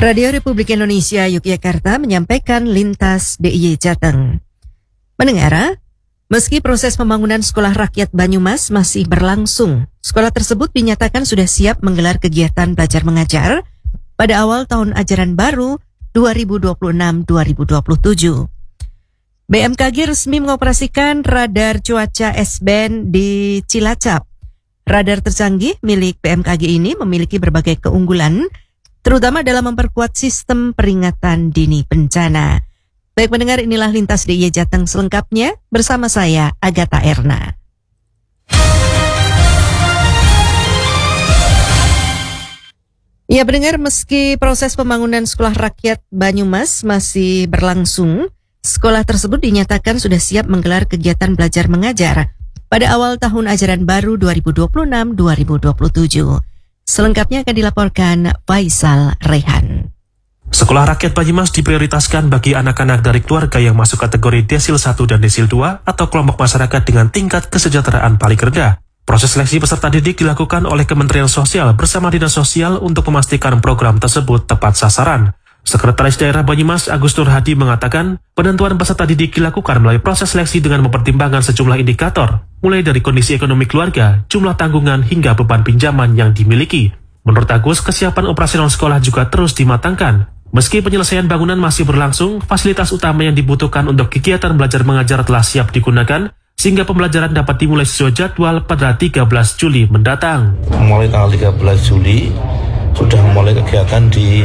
Radio Republik Indonesia Yogyakarta menyampaikan Lintas DIY Jateng. Pendengar, meski proses pembangunan Sekolah Rakyat Banyumas masih berlangsung, sekolah tersebut dinyatakan sudah siap menggelar kegiatan belajar mengajar pada awal tahun ajaran baru 2026-2027. BMKG resmi mengoperasikan radar cuaca S-band di Cilacap. Radar tercanggih milik BMKG ini memiliki berbagai keunggulan, terutama dalam memperkuat sistem peringatan dini bencana. Baik pendengar, inilah Lintas DIY Jateng selengkapnya bersama saya, Agatha Erna. Ya pendengar, meski proses pembangunan Sekolah Rakyat Banyumas masih berlangsung, sekolah tersebut dinyatakan sudah siap menggelar kegiatan belajar mengajar pada awal tahun ajaran baru 2026-2027. Selengkapnya akan dilaporkan Faisal Rehan. Sekolah Rakyat Banyumas diprioritaskan bagi anak-anak dari keluarga yang masuk kategori Desil 1 dan Desil 2 atau kelompok masyarakat dengan tingkat kesejahteraan paling rendah. Proses seleksi peserta didik dilakukan oleh Kementerian Sosial bersama Dinas Sosial untuk memastikan program tersebut tepat sasaran. Sekretaris Daerah Banyumas Agus Nur Hadi mengatakan, penentuan peserta didik dilakukan melalui proses seleksi dengan mempertimbangkan sejumlah indikator, mulai dari kondisi ekonomi keluarga, jumlah tanggungan, hingga beban pinjaman yang dimiliki. Menurut Agus, kesiapan operasional sekolah juga terus dimatangkan. Meski penyelesaian bangunan masih berlangsung, fasilitas utama yang dibutuhkan untuk kegiatan belajar mengajar telah siap digunakan, sehingga pembelajaran dapat dimulai sesuai jadwal pada 13 Juli mendatang. Mulai tanggal 13 Juli, sudah mulai kegiatan di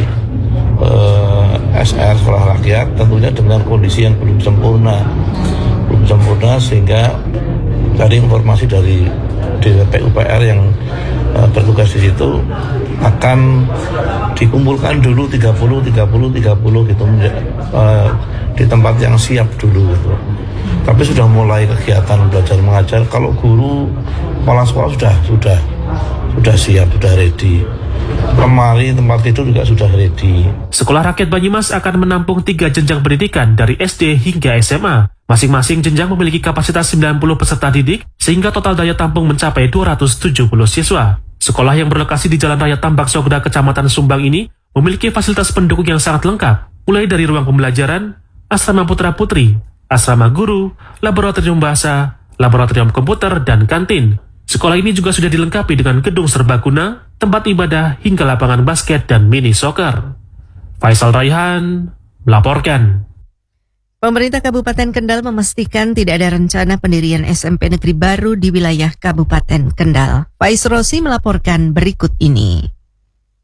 SR Sekolah Rakyat, tentunya dengan kondisi yang belum sempurna sehingga dari informasi dari DPUPR yang bertugas di situ akan dikumpulkan dulu 30 gitu di tempat yang siap dulu gitu. Tapi sudah mulai kegiatan belajar mengajar. Kalau guru kepala sekolah sudah siap, sudah ready. Lemari tempat tidur juga sudah ready. Sekolah Rakyat Banyumas akan menampung 3 jenjang pendidikan dari SD hingga SMA. Masing-masing jenjang memiliki kapasitas 90 peserta didik, sehingga total daya tampung mencapai 270 siswa. Sekolah yang berlokasi di Jalan Raya Tambak Sogda, Kecamatan Sumbang ini memiliki fasilitas pendukung yang sangat lengkap, mulai dari ruang pembelajaran, asrama putra-putri, asrama guru, laboratorium bahasa, laboratorium komputer, dan kantin. Sekolah ini juga sudah dilengkapi dengan gedung serbaguna, tempat ibadah, hingga lapangan basket dan mini soccer. Faisal Raihan melaporkan. Pemerintah Kabupaten Kendal memastikan tidak ada rencana pendirian SMP negeri baru di wilayah Kabupaten Kendal. Faiz Rosi melaporkan berikut ini.